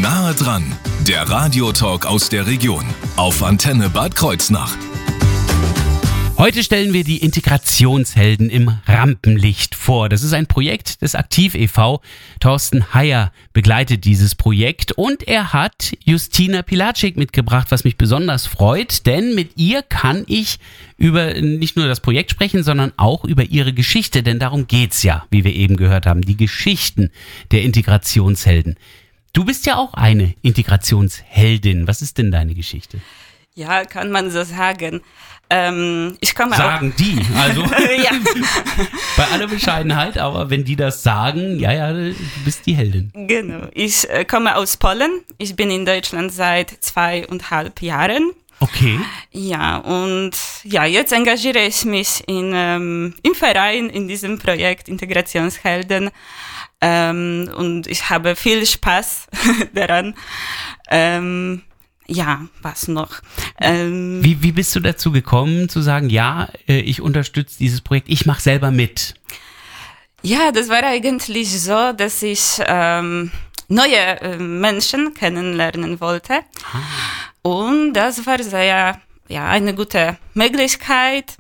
Nahe dran, der Radiotalk aus der Region auf Antenne Bad Kreuznach. Heute stellen wir die Integrationshelden im Rampenlicht vor. Das ist ein Projekt des Aktiv e.V. Thorsten Heyer begleitet dieses Projekt und er hat Justina Pilacic mitgebracht, was mich besonders freut, denn mit ihr kann ich über nicht nur das Projekt sprechen, sondern auch über ihre Geschichte, denn darum geht's ja, wie wir eben gehört haben, die Geschichten der Integrationshelden. Du bist ja auch eine Integrationsheldin. Was ist denn deine Geschichte? Ja, kann man so sagen. Ich komme sagen die, also ja. Bei aller Bescheidenheit, aber wenn die das sagen, ja, du bist die Heldin. Genau, ich komme aus Polen, ich bin in Deutschland seit 2,5 Jahren. Okay. Ja, und ja, jetzt engagiere ich mich im Verein in diesem Projekt Integrationshelden und ich habe viel Spaß daran. Ja, was noch? Wie bist du dazu gekommen, zu sagen, ja, ich unterstütze dieses Projekt, ich mache selber mit? Ja, das war eigentlich so, dass ich neue Menschen kennenlernen wollte. Und das war sehr, eine gute Möglichkeit.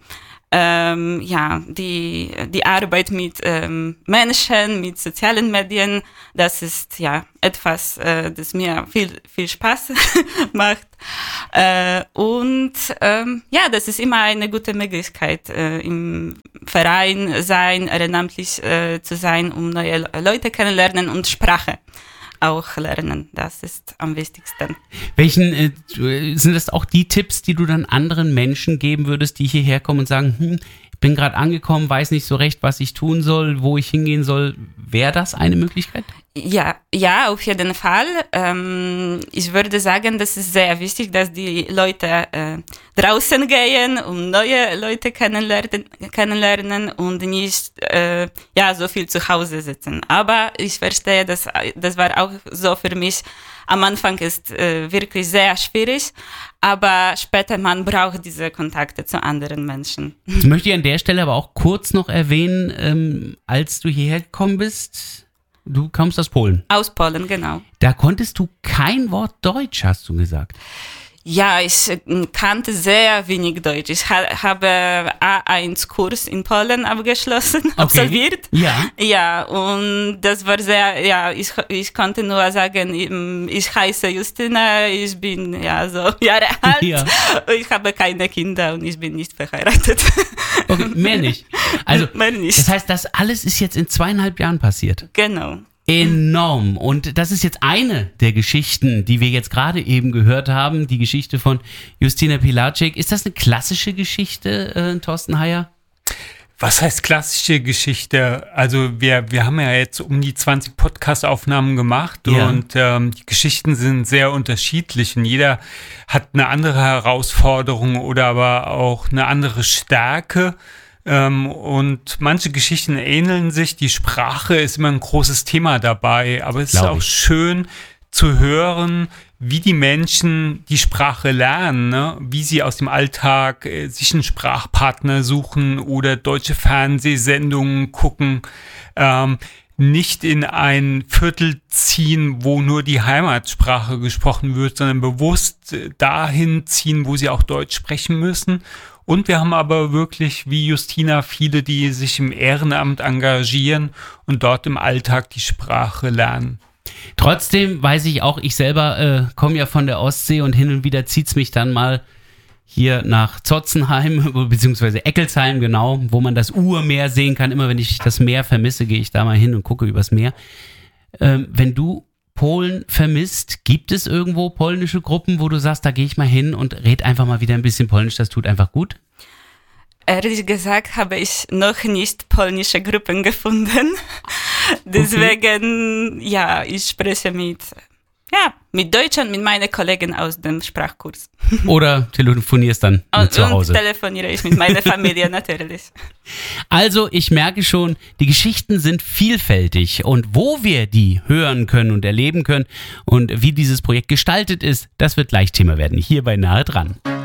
Die Arbeit mit Menschen, mit sozialen Medien, das ist ja etwas, das mir viel Spaß macht. Das ist immer eine gute Möglichkeit, im Verein sein, ehrenamtlich zu sein, um neue Leute kennenlernen und Sprache auch lernen. Das ist am wichtigsten. Sind das auch die Tipps, die du dann anderen Menschen geben würdest, die hierher kommen und sagen, ich bin gerade angekommen, weiß nicht so recht, was ich tun soll, wo ich hingehen soll? Wäre das eine Möglichkeit? Ja, auf jeden Fall. Ich würde sagen, das ist sehr wichtig, dass die Leute draußen gehen, um neue Leute kennenlernen und nicht so viel zu Hause sitzen. Aber ich verstehe, das war auch so für mich. Am Anfang ist wirklich sehr schwierig, aber später man braucht diese Kontakte zu anderen Menschen. Das möchte ich an der Stelle aber auch kurz noch erwähnen, als du hierher gekommen bist. Du kommst aus Polen. Aus Polen, genau. Da konntest du kein Wort Deutsch, hast du gesagt. Ja, ich kannte sehr wenig Deutsch. Ich habe A1-Kurs in Polen absolviert. Ja. Ja, und das war sehr, ich konnte nur sagen, ich heiße Justina, ich bin so Jahre alt, ich habe keine Kinder und ich bin nicht verheiratet. Okay, mehr nicht. Also, mehr nicht. Das heißt, das alles ist jetzt in 2,5 Jahren passiert. Genau. Enorm. Und das ist jetzt eine der Geschichten, die wir jetzt gerade eben gehört haben, die Geschichte von Justina Pilacic. Ist das eine klassische Geschichte, Thorsten Heyer? Was heißt klassische Geschichte? Also wir haben ja jetzt um die 20 Podcast-Aufnahmen gemacht und die Geschichten sind sehr unterschiedlich und jeder hat eine andere Herausforderung oder aber auch eine andere Stärke. Und manche Geschichten ähneln sich, die Sprache ist immer ein großes Thema dabei, aber es ist auch schön zu hören, wie die Menschen die Sprache lernen, ne? Wie sie aus dem Alltag sich einen Sprachpartner suchen oder deutsche Fernsehsendungen gucken, nicht in ein Viertel ziehen, wo nur die Heimatsprache gesprochen wird, sondern bewusst dahin ziehen, wo sie auch Deutsch sprechen müssen. Und wir haben aber wirklich, wie Justina, viele, die sich im Ehrenamt engagieren und dort im Alltag die Sprache lernen. Trotzdem weiß ich auch, ich selber komme ja von der Ostsee und hin und wieder zieht es mich dann mal hier nach Zotzenheim, beziehungsweise Eckelsheim, genau, wo man das Urmeer sehen kann. Immer wenn ich das Meer vermisse, gehe ich da mal hin und gucke übers Meer. Wenn du Polen vermisst, gibt es irgendwo polnische Gruppen, wo du sagst, da gehe ich mal hin und red einfach mal wieder ein bisschen Polnisch, das tut einfach gut? Ehrlich gesagt habe ich noch nicht polnische Gruppen gefunden. Deswegen, ich spreche mit Deutschen, mit meinen Kollegen aus dem Sprachkurs. Oder telefonierst dann zu Hause? Und telefoniere ich mit meiner Familie natürlich. Also ich merke schon, die Geschichten sind vielfältig und wo wir die hören können und erleben können und wie dieses Projekt gestaltet ist, das wird gleich Thema werden, hier bei Nahe dran.